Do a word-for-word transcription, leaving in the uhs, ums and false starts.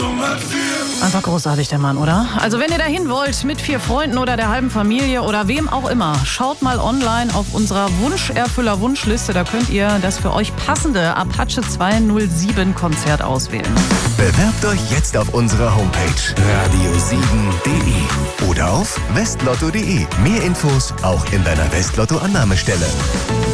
Einfach großartig, der Mann, oder? Also wenn ihr dahin wollt, mit vier Freunden oder der halben Familie oder wem auch immer, schaut mal online auf unserer Wunscherfüller-Wunschliste. Da könnt ihr das für euch passende Apache zweihundertsieben Konzert auswählen. Bewerbt euch jetzt auf unserer Homepage radio sieben punkt de oder auf westlotto punkt de. Mehr Infos auch in deiner Westlotto-Annahmestelle.